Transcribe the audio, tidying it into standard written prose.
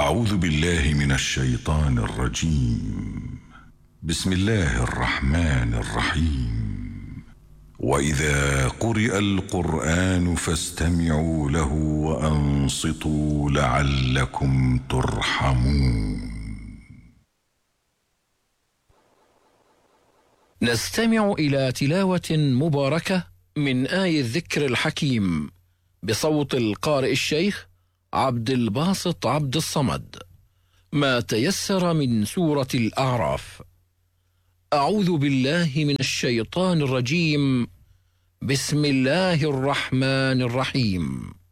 أعوذ بالله من الشيطان الرجيم. بسم الله الرحمن الرحيم. وإذا قرئ القرآن فاستمعوا له وأنصتوا لعلكم ترحمون. نستمع إلى تلاوة مباركة من آي الذكر الحكيم بصوت القارئ الشيخ عبد الباسط عبد الصمد، ما تيسر من سورة الأعراف. أعوذ بالله من الشيطان الرجيم. بسم الله الرحمن الرحيم.